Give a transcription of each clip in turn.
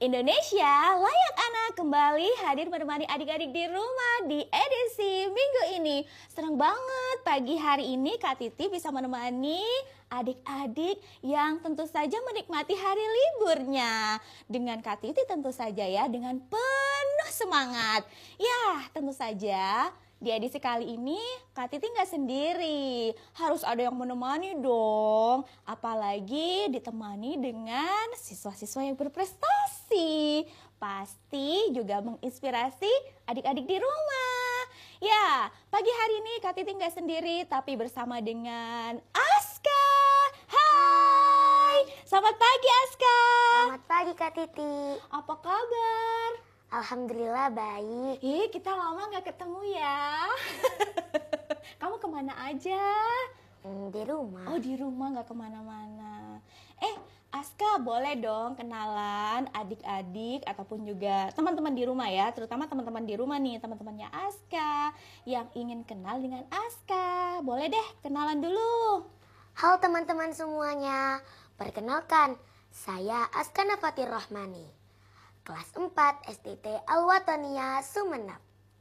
Indonesia Layak Anak kembali hadir menemani adik-adik di rumah di edisi minggu ini. Senang banget pagi hari ini Kak Titi bisa menemani adik-adik yang tentu saja menikmati hari liburnya. Dengan Kak Titi tentu saja ya, dengan penuh semangat. Ya, tentu saja di edisi kali ini Kak Titi nggak sendiri, harus ada yang menemani dong. Apalagi ditemani dengan siswa-siswa yang berprestasi. Pasti juga menginspirasi adik-adik di rumah. Ya, pagi hari ini Kak Titi nggak sendiri, tapi bersama dengan Aska. Hai, selamat pagi Aska. Selamat pagi Kak Titi. Apa kabar? Alhamdulillah baik. Kita lama nggak ketemu ya. Kamu kemana aja? Di rumah. Oh, di rumah, nggak kemana-mana. Aska, boleh dong kenalan adik-adik ataupun juga teman-teman di rumah ya, terutama teman-teman di rumah nih, teman-temannya Aska yang ingin kenal dengan Aska. Boleh deh kenalan dulu. Halo teman-teman semuanya. Perkenalkan, saya Aska Nafatir Rahmani, kelas 4 STT Al-Wataniyah Sumeneb.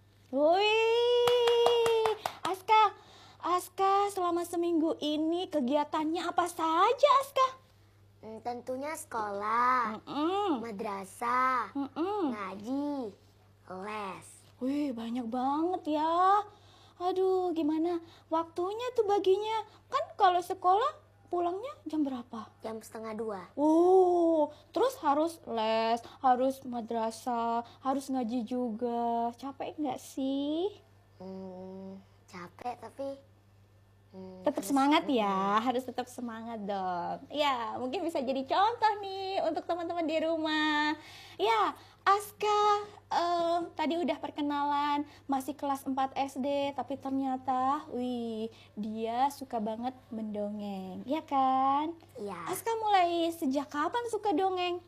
Wih, Aska selama seminggu ini kegiatannya apa saja Aska? Tentunya sekolah, madrasah, ngaji, les. Wih, banyak banget ya. Aduh, gimana waktunya tuh baginya? Kan kalau sekolah pulangnya jam berapa? Jam 1:30. Terus harus les, harus madrasah, harus ngaji juga. Capek nggak sih? Capek tapi Tetap semangat ya, harus tetap semangat dong. Ya, mungkin bisa jadi contoh nih untuk teman-teman di rumah. Ya, Aska tadi udah perkenalan, masih kelas 4 SD, tapi ternyata, dia suka banget mendongeng, ya kan? Iya. Aska mulai sejak kapan suka dongeng?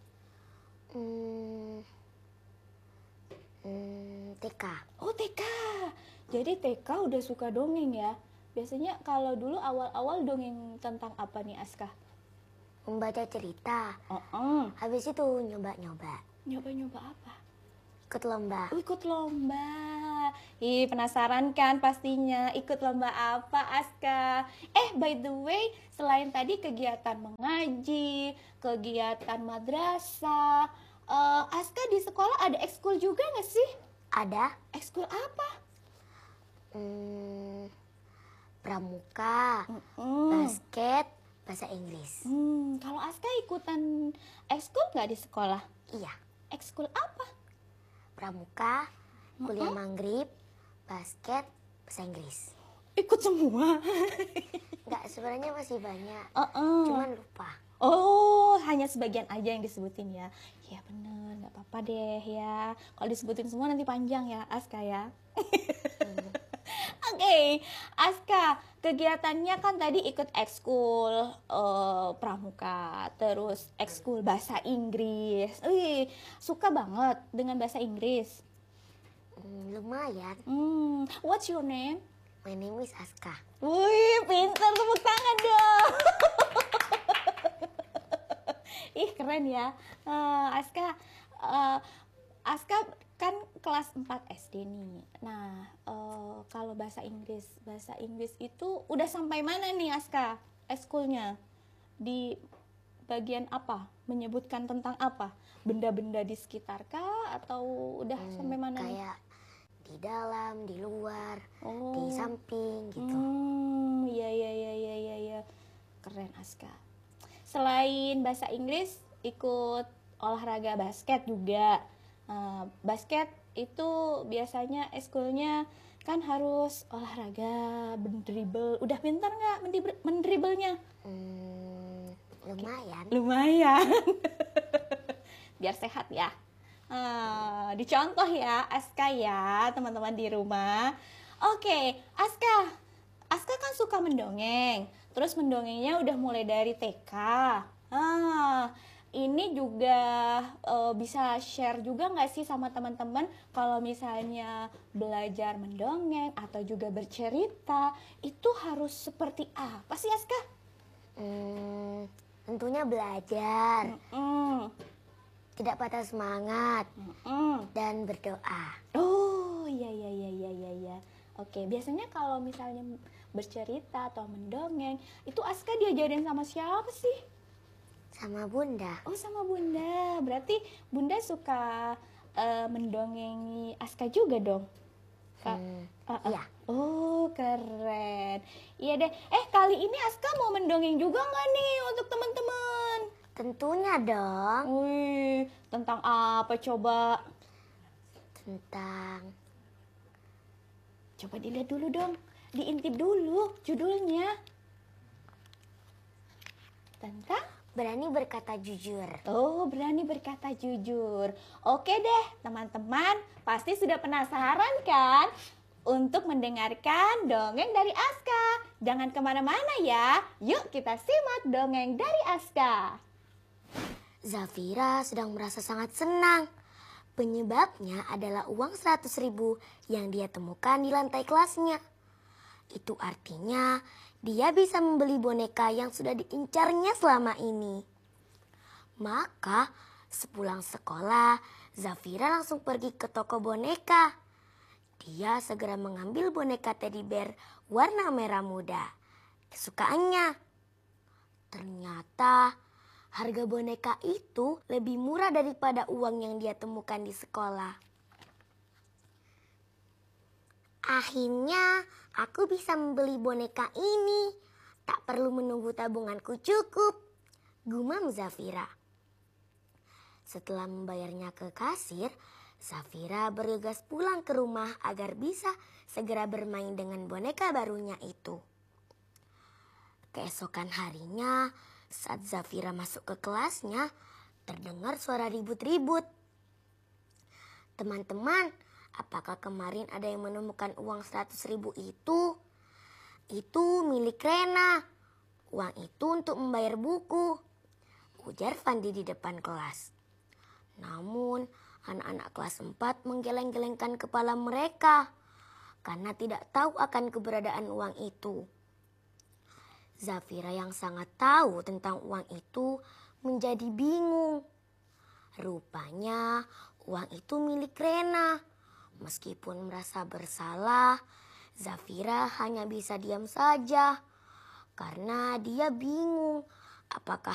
TK. Oh, TK. Jadi TK udah suka dongeng ya? Biasanya kalau dulu awal-awal dongeng tentang apa nih Aska? Membaca cerita. Habis itu nyoba-nyoba. Nyoba-nyoba apa? Ikut lomba. Ikut lomba. Penasaran kan pastinya ikut lomba apa Aska? By the way, selain tadi kegiatan mengaji, kegiatan madrasah, Aska di sekolah ada ekskul juga nggak sih? Ada. Ekskul apa? Pramuka, basket, bahasa Inggris. Kalau Aska ikutan ekskul nggak di sekolah? Iya. Ekskul apa? Pramuka, kuliah maghrib, basket, bahasa Inggris. Ikut semua? Enggak, sebenarnya masih banyak. Cuman lupa. Oh, hanya sebagian aja yang disebutin ya. Ya bener, nggak apa-apa deh ya. Kalau disebutin semua nanti panjang ya, Aska ya. Oke, Aska, kegiatannya kan tadi ikut ekskul pramuka, terus ekskul bahasa Inggris. Suka banget dengan bahasa Inggris. Lumayan. What's your name? My name is Aska. Wih, pintar, tepuk tangan dong. Keren ya. Aska kan kelas 4 SD nih. Nah, kalau bahasa Inggris itu udah sampai mana nih Aska? Ekskulnya di bagian apa? Menyebutkan tentang apa? Benda-benda di sekitar kah atau udah sampai mana nih? Kayak di dalam, di luar, di samping gitu. Iya. Keren Aska. Selain bahasa Inggris, ikut olahraga basket juga. Basket itu biasanya ekskulnya kan harus olahraga, mendribble. Udah pintar nggak mendribblenya? Lumayan. Biar sehat ya. Dicontoh ya Aska ya, teman-teman di rumah. Oke, Aska kan suka mendongeng. Terus mendongengnya udah mulai dari TK. Ini juga bisa share juga nggak sih sama teman-teman kalau misalnya belajar mendongeng atau juga bercerita itu harus seperti apa sih Aska? Tentunya belajar. Tidak patah semangat dan berdoa. Oh, iya. Oke, biasanya kalau misalnya bercerita atau mendongeng, itu Aska diajarin sama siapa sih? Sama Bunda. Oh, sama Bunda. Berarti Bunda suka mendongengi Aska juga dong? Kak? Iya. Oh, keren. Iya deh. Kali ini Aska mau mendongeng juga nggak nih untuk teman-teman? Tentunya dong. Wih, tentang apa coba? Coba dilihat dulu dong. Diintip dulu judulnya. Tentang? Berani berkata jujur. Oh, berani berkata jujur. Oke deh, teman-teman. Pasti sudah penasaran kan? Untuk mendengarkan dongeng dari Aska. Jangan kemana-mana ya. Yuk kita simak dongeng dari Aska. Zafira sedang merasa sangat senang. Penyebabnya adalah uang 100.000 yang dia temukan di lantai kelasnya. Itu artinya dia bisa membeli boneka yang sudah diincarnya selama ini. Maka sepulang sekolah, Zafira langsung pergi ke toko boneka. Dia segera mengambil boneka teddy bear warna merah muda, kesukaannya. Ternyata harga boneka itu lebih murah daripada uang yang dia temukan di sekolah. Akhirnya aku bisa membeli boneka ini. Tak perlu menunggu tabunganku cukup, gumam Zafira. Setelah membayarnya ke kasir, Zafira bergegas pulang ke rumah agar bisa segera bermain dengan boneka barunya itu. Keesokan harinya, saat Zafira masuk ke kelasnya, terdengar suara ribut-ribut. Teman-teman, apakah kemarin ada yang menemukan uang 100.000 itu? Itu milik Rena. Uang itu untuk membayar buku, ujar Fandi di depan kelas. Namun, anak-anak kelas 4 menggeleng-gelengkan kepala mereka karena tidak tahu akan keberadaan uang itu. Zafira yang sangat tahu tentang uang itu menjadi bingung. Rupanya uang itu milik Rena. Meskipun merasa bersalah, Zafira hanya bisa diam saja karena dia bingung apakah